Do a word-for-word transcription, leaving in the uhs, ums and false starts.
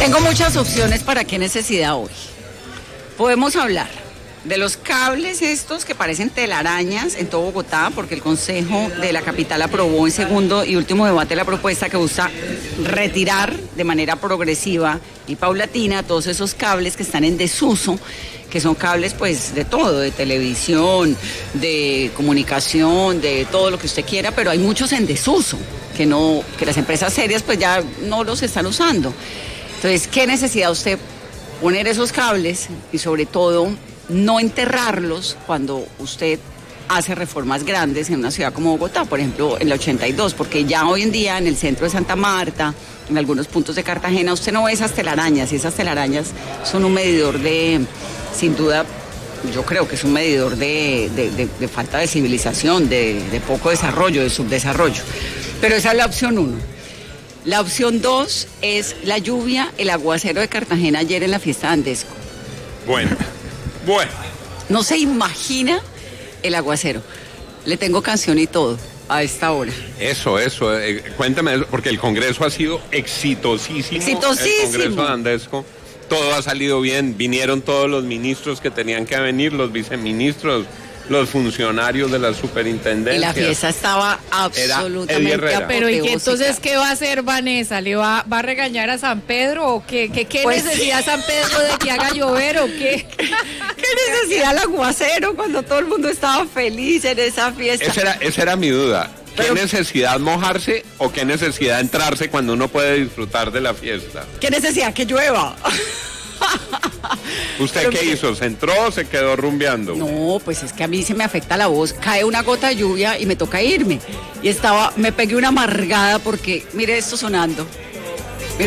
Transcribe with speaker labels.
Speaker 1: Tengo muchas opciones para qué necesidad hoy. Podemos hablar de los cables estos que parecen telarañas en todo Bogotá, porque el Consejo de la Capital aprobó en segundo y último debate la propuesta que busca retirar de manera progresiva y paulatina todos esos cables que están en desuso, que son cables pues de todo, de televisión, de comunicación, de todo lo que usted quiera, pero hay muchos en desuso, que no, que las empresas serias pues ya no los están usando. Entonces, ¿qué necesidad usted poner esos cables y sobre todo no enterrarlos cuando usted hace reformas grandes en una ciudad como Bogotá, por ejemplo en la ochenta y dos, porque ya hoy en día en el centro de Santa Marta, en algunos puntos de Cartagena, usted no ve esas telarañas, y esas telarañas son un medidor de, sin duda, yo creo que es un medidor de, de, de, de falta de civilización, de, de poco desarrollo, de subdesarrollo. Pero esa es la opción uno. La opción dos es la lluvia, el aguacero de Cartagena ayer en la fiesta de Andesco.
Speaker 2: Bueno. Bueno.
Speaker 1: No se imagina el aguacero. Le tengo canción y todo a esta hora.
Speaker 2: Eso, eso. Eh, cuéntame, porque el Congreso ha sido exitosísimo.
Speaker 1: Exitosísimo.
Speaker 2: El Congreso de Andesco. Todo ha salido bien. Vinieron todos los ministros que tenían que venir, los viceministros, los funcionarios de la superintendencia.
Speaker 1: Y la fiesta estaba absolutamente apoteósica.
Speaker 3: Pero ¿y qué entonces qué va a hacer Vanessa? ¿Le va, va a regañar a San Pedro o qué? ¿Qué, qué
Speaker 1: pues
Speaker 3: necesidad
Speaker 1: sí.
Speaker 3: San Pedro de que haga llover o qué?
Speaker 1: ¿Qué necesidad el aguacero cuando todo el mundo estaba feliz en esa fiesta?
Speaker 2: Esa era, esa era mi duda. ¿Qué
Speaker 1: Pero,
Speaker 2: necesidad mojarse o qué necesidad entrarse cuando uno puede disfrutar de la fiesta?
Speaker 1: ¿Qué necesidad que llueva?
Speaker 2: ¿Usted
Speaker 1: Pero
Speaker 2: qué
Speaker 1: mire,
Speaker 2: hizo? ¿Se entró o se quedó rumbeando?
Speaker 1: No, pues es que a mí se me afecta la voz. Cae una gota de lluvia y me toca irme. Y estaba, me pegué una amargada porque, mire esto sonando.